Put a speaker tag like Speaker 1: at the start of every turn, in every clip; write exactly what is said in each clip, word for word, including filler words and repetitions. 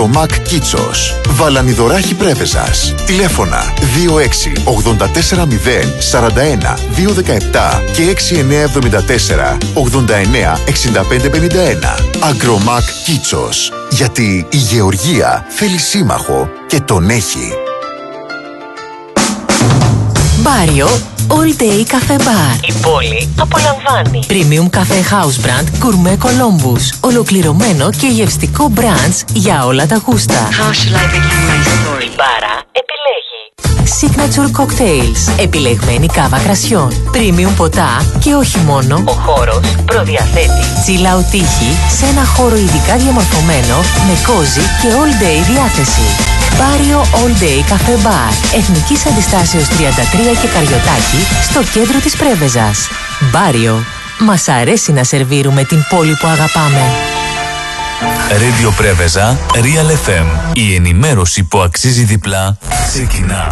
Speaker 1: Αγκρομάκ Κίτσος. Βαλανιδωράχη Πρέβεζας. Τηλέφωνα δύο έξι ογδόντα τέσσερα μηδέν σαράντα ένα διακόσια δεκαεπτά και έξι εννιά εβδομήντα τέσσερα ογδόντα εννιά εξήντα πέντε πενήντα ένα. Αγκρομάκ Κίτσος. Γιατί η γεωργία θέλει σύμμαχο και τον έχει.
Speaker 2: Μπάριο All Day Cafe Bar. Η πόλη απολαμβάνει. Premium Cafe House Brand Gourmet Columbus. Ολοκληρωμένο και γευστικό brunch για όλα τα γούστα. How shall I begin my story? Η μπάρα επιλέγει Signature Cocktails. Επιλεγμένη κάβα κρασιών. Premium ποτά και όχι μόνο. Ο χώρος προδιαθέτει chill out τύχη σε ένα χώρο ειδικά διαμορφωμένο με κόζι και all day διάθεση. Μπάριο All Day Cafe Bar. Εθνικής Αντιστάσεως τριάντα τρία και Καριωτάκη, στο κέντρο της Πρέβεζας. Μπάριο. Μας αρέσει να σερβίρουμε την πόλη που αγαπάμε.
Speaker 3: Radio Πρέβεζα, Real εφ εμ. Η ενημέρωση που αξίζει διπλά ξεκινά.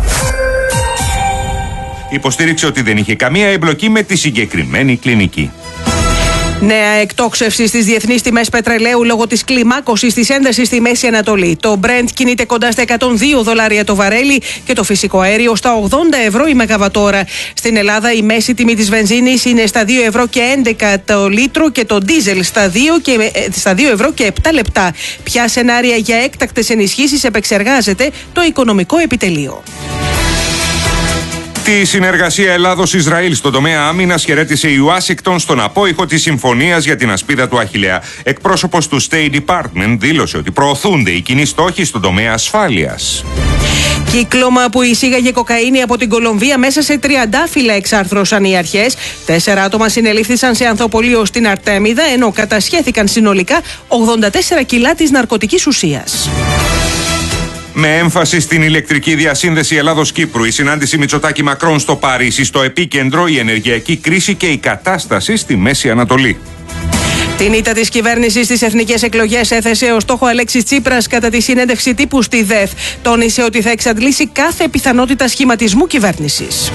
Speaker 4: Υποστήριξε ότι δεν είχε καμία εμπλοκή με τη συγκεκριμένη κλινική.
Speaker 5: Νέα εκτόξευση στις διεθνείς τιμές πετρελαίου λόγω της κλιμάκωσης της έντασης στη Μέση Ανατολή. Το Brent κινείται κοντά στα εκατόν δύο δολάρια το βαρέλι και το φυσικό αέριο στα ογδόντα ευρώ η μεγαβατόρα. Στην Ελλάδα η μέση τιμή της βενζίνης είναι στα δύο ευρώ και έντεκα το λίτρο και το ντίζελ στα δύο, και, στα δύο ευρώ και επτά λεπτά. Ποια σενάρια για έκτακτες ενισχύσεις επεξεργάζεται το Οικονομικό Επιτελείο.
Speaker 4: Τη συνεργασία Ελλάδος-Ισραήλ στον τομέα άμυνας χαιρέτησε η Ουάσιγκτον στον απόϊχο της συμφωνίας για την ασπίδα του Αχιλλέα. Εκπρόσωπος του State Department δήλωσε ότι προωθούνται οι κοινοί στόχοι στον τομέα ασφάλειας.
Speaker 5: Κύκλωμα που εισήγαγε κοκαίνη από την Κολομβία μέσα σε τριαντάφυλλα εξάρθρωσαν οι αρχές. Τέσσερα άτομα συνελήφθησαν σε ανθοπολείο στην Αρτέμιδα, ενώ κατασχέθηκαν συνολικά ογδόντα τέσσερα κιλά της ναρκωτικής ουσίας.
Speaker 4: Με έμφαση στην ηλεκτρική διασύνδεση Ελλάδος-Κύπρου, η συνάντηση Μητσοτάκη-Μακρόν στο Παρίσι, στο επίκεντρο η ενεργειακή κρίση και η κατάσταση στη Μέση Ανατολή.
Speaker 5: Την ήττα της κυβέρνησης στις εθνικές εκλογές έθεσε ως στόχο Αλέξης Τσίπρας κατά τη συνέντευξη τύπου στη ΔΕΘ. Τόνισε ότι θα εξαντλήσει κάθε πιθανότητα σχηματισμού κυβέρνησης.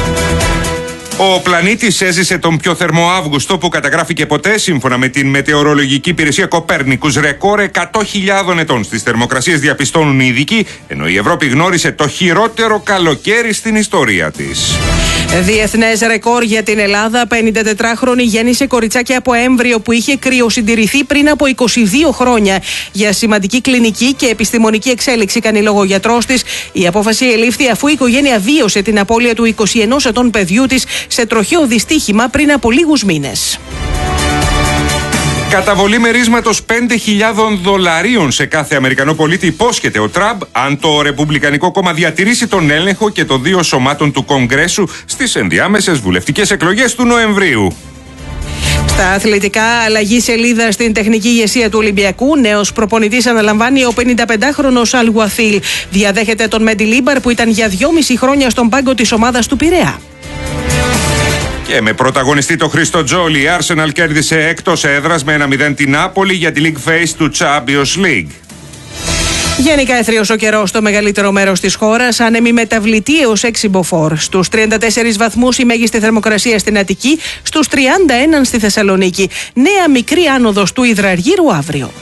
Speaker 4: Ο πλανήτης έζησε τον πιο θερμό Αύγουστο που καταγράφηκε ποτέ, σύμφωνα με την μετεωρολογική υπηρεσία Κοπέρνικους. Ρεκόρ εκατό χιλιάδων ετών στις θερμοκρασίες διαπιστώνουν οι ειδικοί, ενώ η Ευρώπη γνώρισε το χειρότερο καλοκαίρι στην ιστορία της.
Speaker 5: Διεθνές ρεκόρ για την Ελλάδα. πενηντατετράχρονη γέννησε κοριτσάκι από έμβριο που είχε κρυοσυντηρηθεί πριν από είκοσι δύο χρόνια. Για σημαντική κλινική και επιστημονική εξέλιξη, κάνει λόγο ο γιατρός της. Η απόφαση ελήφθη αφού η οικογένεια βίωσε την απώλεια του είκοσι ενός ετών παιδιού της σε τροχαίο δυστύχημα πριν από λίγους μήνες.
Speaker 4: Καταβολή μερίσματος πέντε χιλιάδων δολαρίων σε κάθε Αμερικανό πολίτη υπόσχεται ο Τραμπ αν το Ρεπουμπλικανικό κόμμα διατηρήσει τον έλεγχο και των δύο σωμάτων του Κογκρέσου στις ενδιάμεσες βουλευτικές εκλογές του Νοεμβρίου.
Speaker 5: Στα αθλητικά, αλλαγή σελίδα στην τεχνική ηγεσία του Ολυμπιακού. Νέος προπονητής αναλαμβάνει ο πενηνταπεντάχρονος Αλγουαθίλ. Διαδέχεται τον Μεντιλίμπαρ που ήταν για δυόμιση χρόνια στον πάγκο της ομάδας του Πειραιά.
Speaker 4: Και με πρωταγωνιστή το Χρήστο Τζόλι, η Arsenal κέρδισε εκτός έδρας με ένα μηδέν την Νάπολη για τη League Phase του Champions League.
Speaker 5: Γενικά εθρίος ο καιρός στο μεγαλύτερο μέρος της χώρας, άνεμη μεταβλητή έως έξι μποφόρ. Στους τριάντα τέσσερις βαθμούς η μέγιστη θερμοκρασία στην Αττική, στους τριάντα ένα στη Θεσσαλονίκη. Νέα μικρή άνοδος του Ιδραργύρου αύριο.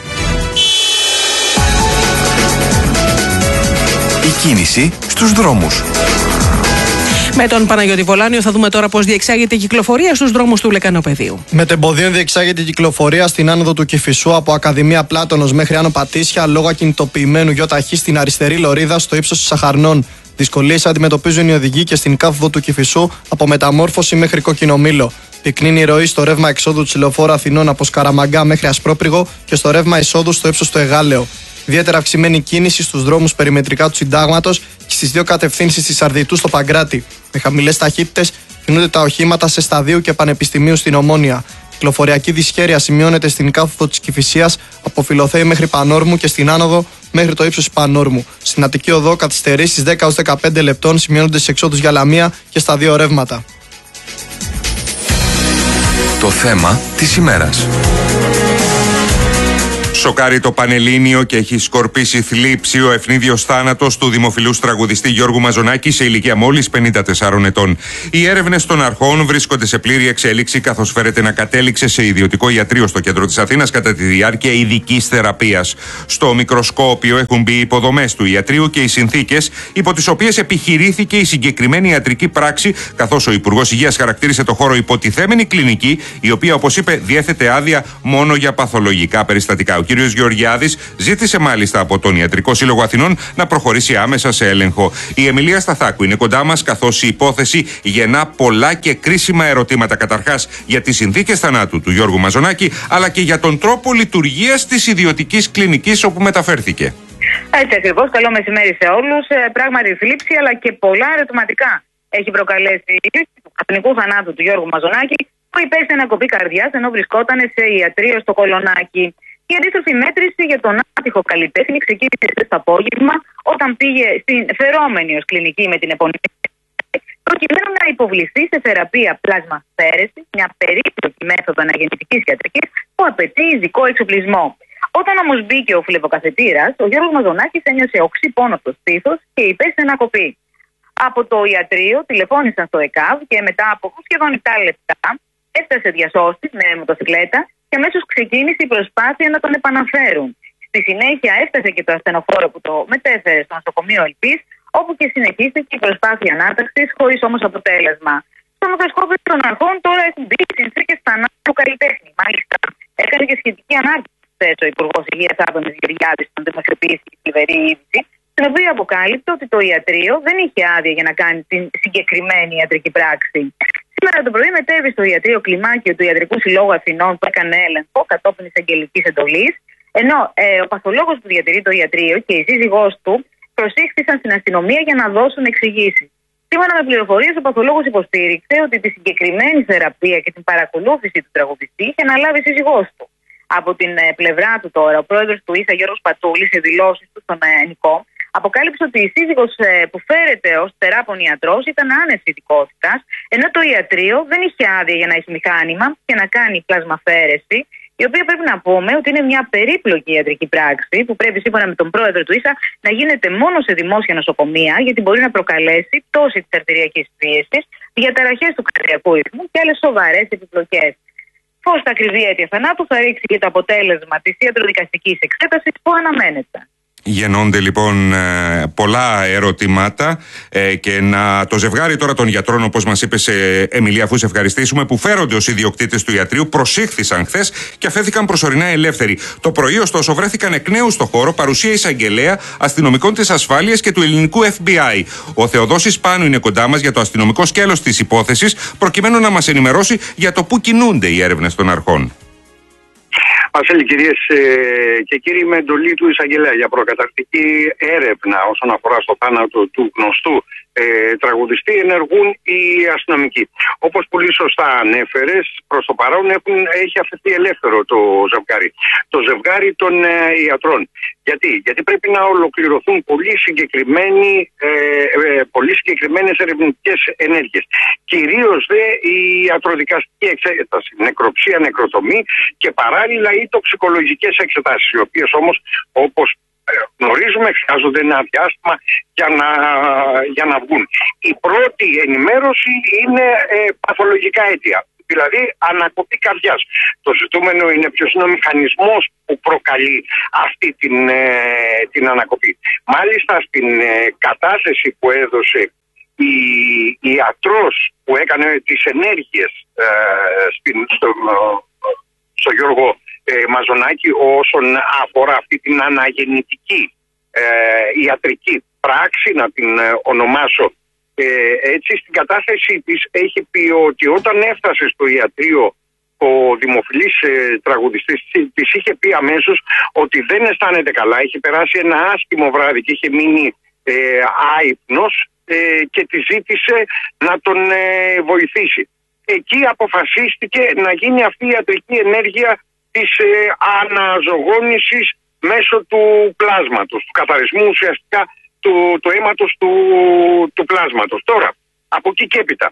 Speaker 3: Η κίνηση στους δρόμους.
Speaker 5: Με τον Παναγιώτη Βολάνιο θα δούμε τώρα πώς διεξάγεται η κυκλοφορία στους δρόμους του Λεκανοπεδίου.
Speaker 6: Μετεμποδίων διεξάγεται η κυκλοφορία στην άνοδο του Κηφισού από Ακαδημία Πλάτωνος μέχρι Άνω Πατήσια λόγω ακινητοποιημένου γιοταχή στην αριστερή λωρίδα στο ύψος της Σαχαρνών. Δυσκολίες αντιμετωπίζουν οι οδηγοί και στην κάθοδο του Κηφισού από Μεταμόρφωση μέχρι Κοκκινομήλο. Πυκνή η ροή στο ρεύμα εξόδου της Λεωφόρου Αθηνών από Σκαραμαγκά μέχρι Ασπρόπρυγο και στο ρεύμα εισόδου στο ύψος του Εγάλεο. Ιδιαίτερα αυξημένη κίνηση στους δρόμους περιμετρικά του Συντάγματος και στις δύο κατευθύνσεις της Αρδιτού στο Παγκράτη. Με χαμηλές ταχύτητες κινούνται τα οχήματα σε Σταδίου και Πανεπιστημίου στην Ομόνια. Κυκλοφοριακή δυσχέρεια σημειώνεται στην κάθοδο της Κηφισίας από Φιλοθέη μέχρι Πανόρμου και στην άνοδο μέχρι το ύψος της Πανόρμου. Στην Αττική Οδό καθυστερήσεις δέκα έως δεκαπέντε λεπτών σημειώνονται στις εξόδους για Λαμία και στα δύο ρεύματα.
Speaker 3: Το θέμα της ημέρας.
Speaker 4: Σοκάρει το Πανελλήνιο και έχει σκορπίσει θλίψη ο ευνίδιος θάνατος του δημοφιλούς τραγουδιστή Γιώργου Μαζονάκη σε ηλικία μόλις πενήντα τεσσάρων ετών. Οι έρευνες των αρχών βρίσκονται σε πλήρη εξέλιξη, καθώς φέρεται να κατέληξε σε ιδιωτικό ιατρείο στο κέντρο της Αθήνας κατά τη διάρκεια ειδικής θεραπείας. Στο μικροσκόπιο έχουν μπει οι υποδομές του ιατρείου και οι συνθήκες υπό τις οποίες επιχειρήθηκε η συγκεκριμένη ιατρική πράξη, καθώς ο Υπουργός Υγείας χαρακτήρισε το χώρο υποτιθέμενη κλινική, η οποία, όπως είπε, διέθετε άδεια μόνο για παθολογικά περιστατικά. Ο κύριος Γεωργιάδης ζήτησε μάλιστα από τον Ιατρικό Σύλλογο Αθηνών να προχωρήσει άμεσα σε έλεγχο. Η Εμιλία Σταθάκου είναι κοντά μας, καθώς η υπόθεση γεννά πολλά και κρίσιμα ερωτήματα. Καταρχάς για τις συνθήκες θανάτου του Γιώργου Μαζονάκη, αλλά και για τον τρόπο λειτουργίας της ιδιωτικής κλινικής όπου μεταφέρθηκε.
Speaker 7: Έτσι ακριβώς. Καλό μεσημέρι σε όλους. Πράγματι θλίψη, αλλά και πολλά ερωτηματικά έχει προκαλέσει του καθημερινού θανάτου του Γιώργου Μαζονάκη, που υπέστη ανακοπή καρδιάς ενώ βρισκόταν σε ιατρείο στο Κολονάκι. Η αντίστροφη μέτρηση για τον άτυχο καλλιτέχνη ξεκίνησε το απόγευμα, όταν πήγε στην φερόμενη ως κλινική με την επωνυμή, προκειμένου να υποβληθεί σε θεραπεία πλασμαθέρεσης, μια περίπλοκη μέθοδο αναγεννητικής ιατρικής που απαιτεί ειδικό εξοπλισμό. Όταν όμως μπήκε ο φλεβοκαθετήρας, ο Γιώργος Μαζονάκης ένιωσε οξύ πόνο στο στήθος και υπέστη ανακοπή. Από το ιατρείο τηλεφώνησαν στο ΕΚΑΒ και μετά από σχεδόν επτά λεπτά έφτασε διασώστης με μοτοσυκλέτα και αμέσως ξεκίνησε η προσπάθεια να τον επαναφέρουν. Στη συνέχεια έφτασε και το ασθενοφόρο που το μετέφερε στο νοσοκομείο Ελπής, όπου και συνεχίστηκε η προσπάθεια ανάταξης, χωρίς όμως αποτέλεσμα. Στο μικροσκόπιο των αρχών τώρα έχουν μπει οι συνθήκες θανάτου του καλλιτέχνη. Μάλιστα, έκανε και σχετική ανάρτηση ο Υπουργός Υγείας Άδωνης Γεωργιάδης, όταν δημοσιοποιήθηκε η θλιβερή είδηση, στην οποία αποκάλυπτε ότι το ιατρείο δεν είχε άδεια για να κάνει την συγκεκριμένη ιατρική πράξη. Σήμερα το πρωί μετέβη στο ιατρείο κλιμάκιο του Ιατρικού Συλλόγου Αθηνών, που έκανε έλεγχο κατόπιν εισαγγελικής εντολής, ενώ ε, ο παθολόγος που διατηρεί το ιατρείο και η σύζυγός του προσήχθησαν στην αστυνομία για να δώσουν εξηγήσεις. Σύμφωνα με πληροφορίες, ο παθολόγος υποστήριξε ότι τη συγκεκριμένη θεραπεία και την παρακολούθηση του τραγουδιστή είχε αναλάβει η σύζυγός του. Από την ε, πλευρά του τώρα, ο πρόεδρος του ΙΣΑ, Γιώργος Πατούλης, σε δηλώσεις του στον ε, Νικό, αποκάλυψε ότι η σύζυγος ε, που φέρεται ως τεράπων ιατρός ήταν άνευ ειδικότητας, ενώ το ιατρείο δεν είχε άδεια για να έχει μηχάνημα και να κάνει πλασμαφέρεση, η οποία πρέπει να πούμε ότι είναι μια περίπλοκη ιατρική πράξη που πρέπει, σύμφωνα με τον πρόεδρο του ΙΣΑ, να γίνεται μόνο σε δημόσια νοσοκομεία, γιατί μπορεί να προκαλέσει πτώση της αρτηριακής πίεσης, διαταραχές του καρδιακού ρυθμού και άλλες σοβαρές επιπλοκές. Πώς τα ακριβή αίτια θανάτου θα ρίξει και το αποτέλεσμα της ιατροδικαστικής εξέτασης που αναμένεται.
Speaker 4: Γεννώνται λοιπόν πολλά ερωτήματα ε, και να το ζευγάρι τώρα των γιατρών, όπως μας είπε σε Εμιλία, αφού σε ευχαριστήσουμε, που φέρονται ως ιδιοκτήτες του ιατρείου, προσήχθησαν χθες και αφέθηκαν προσωρινά ελεύθεροι. Το πρωί, ωστόσο, βρέθηκαν εκ νέου στο χώρο παρουσία εισαγγελέα, αστυνομικών της ασφάλειας και του ελληνικού εφ μπι άι. Ο Θεοδόσης Πάνου είναι κοντά μας για το αστυνομικό σκέλος της υπόθεσης, προκειμένου να μας ενημερώσει για το πού κινούνται οι έρευνες των αρχών.
Speaker 8: Βασίλη, κυρίες και κύριοι, με εντολή του εισαγγελέα για προκαταρκτική έρευνα όσον αφορά στο θάνατο του γνωστού ε, τραγουδιστή ενεργούν οι αστυνομικοί. Όπως πολύ σωστά ανέφερες, προς το παρόν έχουν, έχει αφαιθεί ελεύθερο το ζευγάρι. Το ζευγάρι των ε, ιατρών. Γιατί? Γιατί πρέπει να ολοκληρωθούν πολύ, συγκεκριμένοι, ε, ε, πολύ συγκεκριμένες ερευνητικές ενέργειες. Κυρίως δε η ιατροδικαστική εξέταση, νεκροψία, νεκροτομή και παράλληλα οι τοξικολογικές εξετάσεις, οι οποίες όμως, όπως γνωρίζουμε, χρειάζονται ένα διάστημα για να, για να βγουν. Η πρώτη ενημέρωση είναι ε, παθολογικά αίτια, δηλαδή ανακοπή καρδιάς. Το ζητούμενο είναι ποιος είναι ο μηχανισμός που προκαλεί αυτή την, ε, την ανακοπή. Μάλιστα στην ε, κατάθεση που έδωσε η, η ιατρός που έκανε τις ενέργειες ε, στην, στο, στο Γιώργο ε, Μαζονάκη όσον αφορά αυτή την αναγεννητική ε, ιατρική πράξη, να την ε, ονομάσω ε, έτσι, στην κατάθεση της έχει πει ότι όταν έφτασε στο ιατρείο ο δημοφιλής ε, τραγουδιστής της είχε πει αμέσως ότι δεν αισθάνεται καλά, είχε περάσει ένα άσχημο βράδυ και είχε μείνει ε, άυπνος ε, και τη ζήτησε να τον ε, βοηθήσει. Εκεί αποφασίστηκε να γίνει αυτή η ιατρική ενέργεια της ε, αναζωγόνησης μέσω του πλάσματος, του καθαρισμού ουσιαστικά του, του αίματος του, του πλάσματος. Τώρα, από εκεί και έπειτα,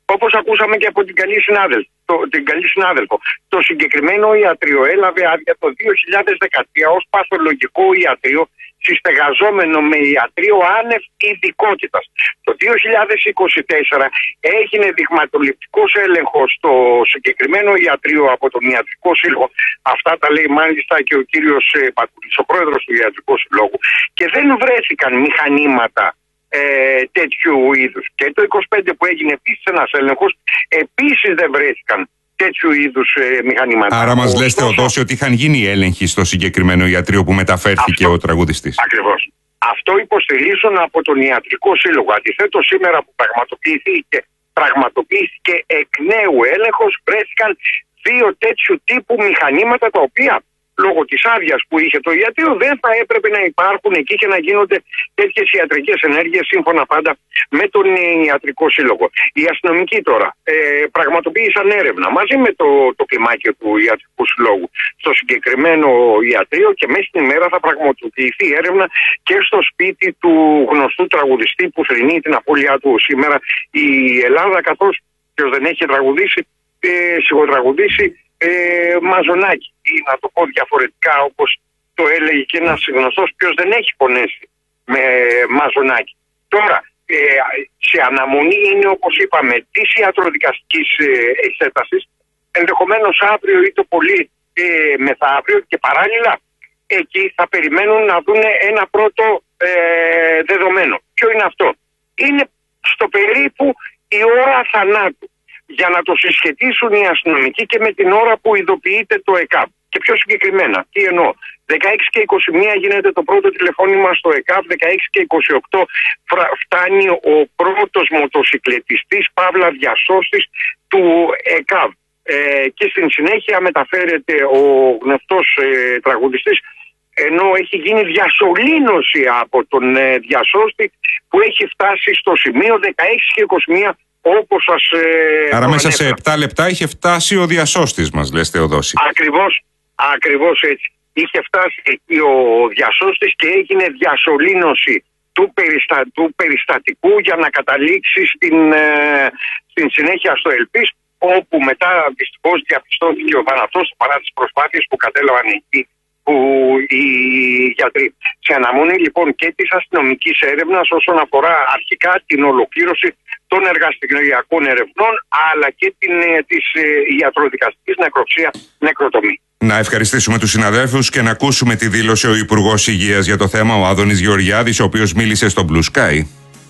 Speaker 8: Όπως ακούσαμε και από την καλή συνάδελφο, το, την καλή συνάδελφο. Το συγκεκριμένο ιατρείο έλαβε άδεια το δύο χιλιάδες δεκατρία ως παθολογικό ιατρείο, συστεγαζόμενο με ιατρείο άνευ ειδικότητας. Το δύο χιλιάδες είκοσι τέσσερα έγινε δειγματοληπτικός έλεγχος στο συγκεκριμένο ιατρείο από τον Ιατρικό Σύλλογο. Αυτά τα λέει μάλιστα και ο κύριος Πατούλης, ο πρόεδρος του Ιατρικού Συλλόγου. Και δεν βρέθηκαν μηχανήματα ε, τέτοιου είδους. Και το είκοσι πέντε που έγινε επίσης ένας έλεγχος, επίσης δεν βρέθηκαν τέτοιου είδους ε, μηχανήματα.
Speaker 4: Άρα μας
Speaker 8: Ωστόσο,
Speaker 4: λέτε οδόση ότι είχαν γίνει έλεγχοι στο συγκεκριμένο ιατρείο που μεταφέρθηκε αυτό, ο τραγουδιστής.
Speaker 8: Ακριβώς. Αυτό υποστηρίζουν από τον Ιατρικό Σύλλογο. Αντιθέτως, σήμερα που πραγματοποιήθηκε, πραγματοποιήθηκε εκ νέου έλεγχος, βρέθηκαν δύο τέτοιου τύπου μηχανήματα, τα οποία λόγω της άδειας που είχε το ιατρείο δεν θα έπρεπε να υπάρχουν εκεί και να γίνονται τέτοιες ιατρικές ενέργειες, σύμφωνα πάντα με τον Ιατρικό Σύλλογο. Οι αστυνομικοί τώρα ε, πραγματοποίησαν έρευνα μαζί με το, το κλιμάκιο του Ιατρικού Συλλόγου στο συγκεκριμένο ιατρείο και μέσα στην ημέρα θα πραγματοποιηθεί έρευνα και στο σπίτι του γνωστού τραγουδιστή που θρηνεί την απώλειά του σήμερα η Ελλάδα, καθώς ποιος δεν έχει τραγουδήσει, ε, σιγοτραγουδήσει ε, Μαζονάκη, ή να το πω διαφορετικά όπως το έλεγε και ένας γνωστός, ποιος δεν έχει πονέσει με Μαζονάκη. Τώρα, ε, σε αναμονή είναι, όπως είπαμε, της ιατροδικαστικής ε, εξέτασης, ενδεχομένως αύριο ή το πολύ ε, μεθαύριο, και παράλληλα εκεί θα περιμένουν να δουν ένα πρώτο ε, δεδομένο. Ποιο είναι αυτό? Είναι στο περίπου η ώρα θανάτου, για να το συσχετίσουν οι αστυνομικοί και με την ώρα που ειδοποιείται το ΕΚΑΒ. Και πιο συγκεκριμένα, τι εννοώ? δεκαέξι και είκοσι μία γίνεται το πρώτο τηλεφώνημα στο ΕΚΑΒ, δεκαέξι και είκοσι οκτώ φτάνει ο πρώτος μοτοσυκλετιστής, παύλα διασώστης του ΕΚΑΒ. Ε, και στην συνέχεια μεταφέρεται ο γνωστός ε, τραγουδιστής, ενώ έχει γίνει διασωλήνωση από τον ε, διασώστη, που έχει φτάσει στο σημείο δεκαέξι και είκοσι μία. Όπως σας, ε,
Speaker 4: Άρα μέσα σε επτά λεπτά είχε φτάσει ο διασώστης μας, λες, Θεοδόση.
Speaker 8: Ακριβώς, ακριβώς έτσι. Είχε φτάσει εκεί ο διασώστης και έγινε διασωλήνωση του, περιστα, του περιστατικού για να καταλήξει στην, ε, στην συνέχεια στο Ελπίς, όπου μετά δυστυχώς διαπιστώθηκε ο θάνατος παρά τις προσπάθειες που κατέλαβαν εκεί που οι γιατροί. Σε αναμονή λοιπόν και της αστυνομικής έρευνας όσον αφορά αρχικά την ολοκλήρωση των εργαστηριακών ερευνών, αλλά και την, της ε, ιατροδικαστικής νεκροψία νεκροτομή.
Speaker 4: Να ευχαριστήσουμε τους συναδέλφους και να ακούσουμε τη δήλωση ο Υπουργός Υγείας για το θέμα, ο Άδωνης Γεωργιάδης, ο οποίος μίλησε στο Blue Sky.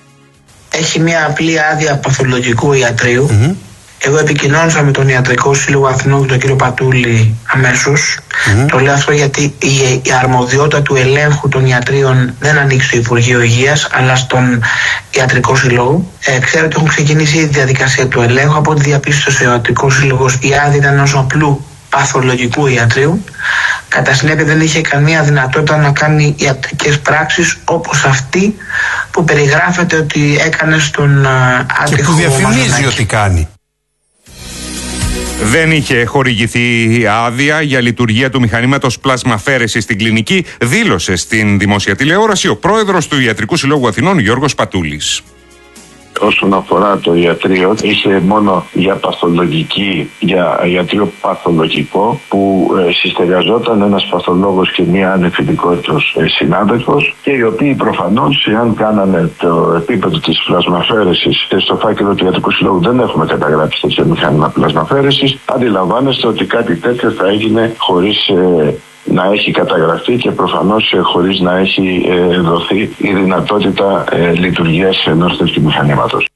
Speaker 9: Έχει μια απλή άδεια παθολογικού ιατρείου. Mm-hmm. Εγώ επικοινώνησα με τον Ιατρικό Σύλλογο Αθηνών και τον κύριο Πατούλη αμέσως. Mm-hmm. Το λέω αυτό γιατί η, η αρμοδιότητα του ελέγχου των ιατρίων δεν ανοίξει στο Υπουργείο Υγείας, αλλά στον Ιατρικό Σύλλογο. Ε, ξέρω ότι έχουν ξεκινήσει η διαδικασία του ελέγχου. Από ό,τι διαπίστωσε ο Ιατρικός Σύλλογος, η άδεια ήταν ενός απλού παθολογικού ιατρίου. Κατά συνέπεια δεν είχε καμία δυνατότητα να κάνει ιατρικές πράξεις όπως αυτή που περιγράφεται ότι έκανε στον άτυχο.
Speaker 10: Και που διαφημίζει ότι κάνει.
Speaker 4: Δεν είχε χορηγηθεί άδεια για λειτουργία του μηχανήματος πλασμαφέρεσης στην κλινική, δήλωσε στην δημόσια τηλεόραση ο πρόεδρος του Ιατρικού Συλλόγου Αθηνών, Γιώργος Πατούλης.
Speaker 11: Όσον αφορά το ιατρείο, είχε μόνο για παθολογική, για ιατρείο παθολογικό, που ε, συστεγαζόταν ένας παθολόγος και μία ανεφιλικότητος ε, συνάδελφος, και οι οποίοι προφανώς, εάν κάνανε το επίπεδο της πλασμαφέρεσης, και στο φάκελο του Ιατρικού Συλλόγου δεν έχουμε καταγράψει τέτοιο μηχάνημα πλασμαφέρεσης, αντιλαμβάνεστε ότι κάτι τέτοιο θα έγινε χωρίς ε, να έχει καταγραφεί και προφανώς χωρίς να έχει ε, δοθεί η δυνατότητα ε, λειτουργίας ενός τέτοιου μηχανήματος.